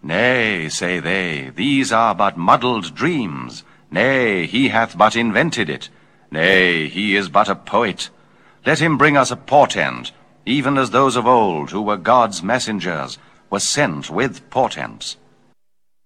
Nay, say they, these are but muddled dreams. Nay, he hath but invented it. Nay, he is but a poet. Let him bring us a portent, even as those of old, who were God's messengers, were sent with portents.